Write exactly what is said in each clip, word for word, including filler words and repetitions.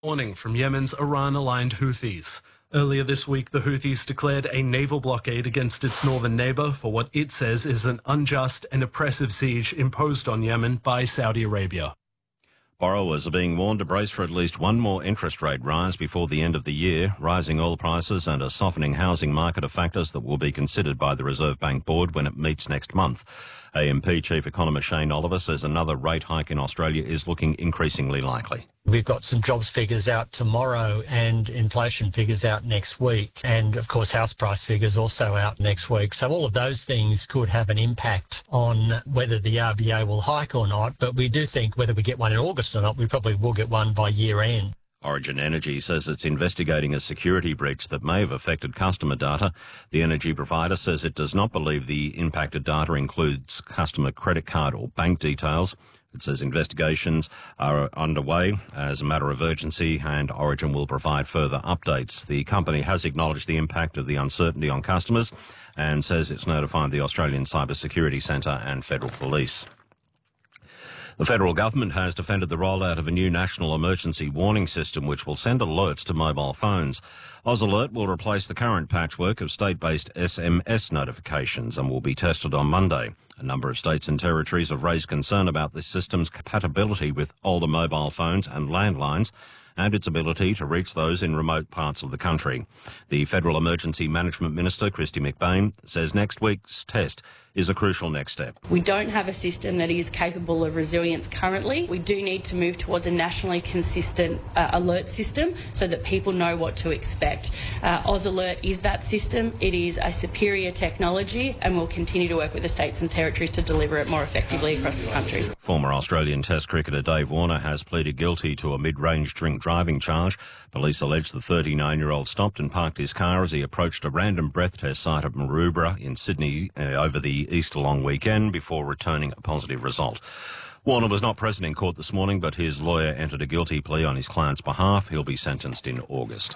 Warning from Yemen's Iran-aligned Houthis. Earlier this week, the Houthis declared a naval blockade against its northern neighbour for what it says is an unjust and oppressive siege imposed on Yemen by Saudi Arabia. Borrowers are being warned to brace for at least one more interest rate rise before the end of the year. Rising oil prices and a softening housing market are factors that will be considered by the Reserve Bank Board when it meets next month. A M P Chief Economist Shane Oliver says another rate hike in Australia is looking increasingly likely. We've got some jobs figures out tomorrow and inflation figures out next week. And, of course, house price figures also out next week. So all of those things could have an impact on whether the R B A will hike or not. But we do think whether we get one in August or not, we probably will get one by year end. Origin Energy says it's investigating a security breach that may have affected customer data. The energy provider says it does not believe the impacted data includes customer credit card or bank details. It says investigations are underway as a matter of urgency and Origin will provide further updates. The company has acknowledged the impact of the uncertainty on customers and says it's notified the Australian Cyber Security Centre and Federal Police. The federal government has defended the rollout of a new national emergency warning system which will send alerts to mobile phones. AusAlert will replace the current patchwork of state-based S M S notifications and will be tested on Monday. A number of states and territories have raised concern about this system's compatibility with older mobile phones and landlines and its ability to reach those in remote parts of the country. The Federal Emergency Management Minister, Kristy McBain, says next week's test is a crucial next step. We don't have a system that is capable of resilience currently. We do need to move towards a nationally consistent uh, alert system so that people know what to expect. Uh, AusAlert is that system. It is a superior technology and we'll continue to work with the states and territories to deliver it more effectively across the country. Former Australian Test cricketer Dave Warner has pleaded guilty to a mid-range drink driving charge. Police allege the thirty-nine-year-old stopped and parked his car as he approached a random breath test site at Maroubra in Sydney uh, over the Easter long weekend before returning a positive result. Warner was not present in court this morning, but his lawyer entered a guilty plea on his client's behalf. He'll be sentenced in August.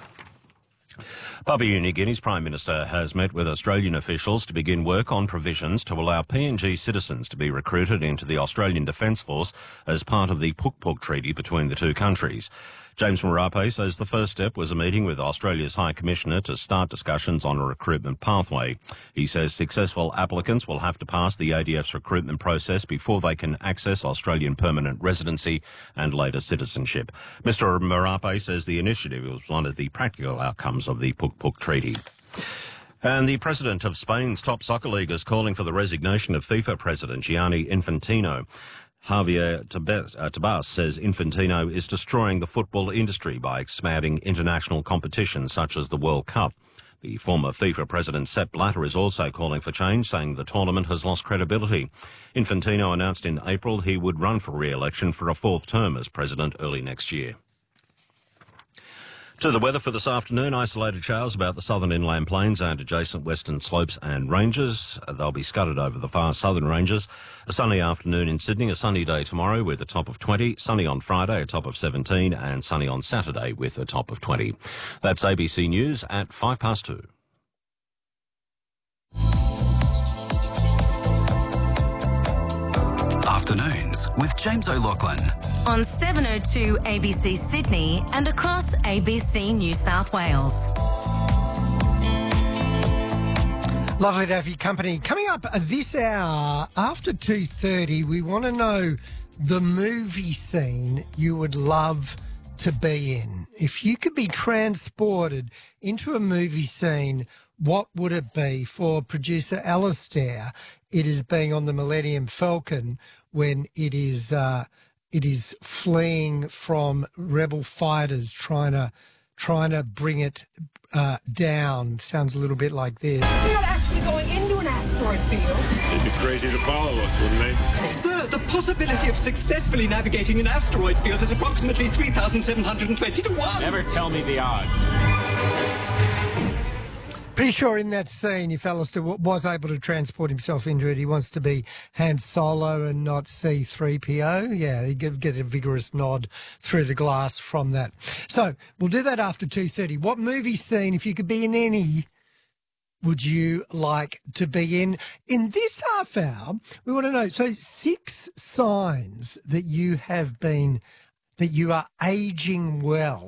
Papua New Guinea's Prime Minister has met with Australian officials to begin work on provisions to allow P N G citizens to be recruited into the Australian Defence Force as part of the Puk Puk Treaty between the two countries. James Marape says the first step was a meeting with Australia's High Commissioner to start discussions on a recruitment pathway. He says successful applicants will have to pass the A D F's recruitment process before they can access Australian permanent residency and later citizenship. Mister Marape says the initiative was one of the practical outcomes of the Puk Puk Treaty. And the president of Spain's top soccer league is calling for the resignation of FIFA president Gianni Infantino. Javier Tebas says Infantino is destroying the football industry by expanding international competitions such as the World Cup. The former FIFA president Sepp Blatter is also calling for change, saying the tournament has lost credibility. Infantino announced in April he would run for re-election for a fourth term as president early next year. To the weather for this afternoon, isolated showers about the southern inland plains and adjacent western slopes and ranges. They'll be scattered over the far southern ranges. A sunny afternoon in Sydney, a sunny day tomorrow with a top of twenty, sunny on Friday, a top of seventeen, and sunny on Saturday with a top of twenty. That's A B C News at five past two. Afternoons with James O'Loughlin. On seven oh two A B C Sydney and across A B C New South Wales. Lovely to have your company. Coming up this hour, after two thirty, we want to know the movie scene you would love to be in. If you could be transported into a movie scene, what would it be? For producer Alistair, it is being on the Millennium Falcon when it is... Uh, It is fleeing from rebel fighters trying to trying to bring it uh, down. Sounds a little bit like this. We're not actually going into an asteroid field. They'd be crazy to follow us, wouldn't they? Sir, the possibility of successfully navigating an asteroid field is approximately three thousand seven hundred twenty to one. Never tell me the odds. Pretty sure in that scene, if Alistair w- was able to transport himself into it, he wants to be Han Solo and not C three P O. Yeah, he get, get a vigorous nod through the glass from that. So we'll do that after two thirty. What movie scene, if you could be in any, would you like to be in? In this half hour, we want to know, so six signs that you have been, that you are aging well.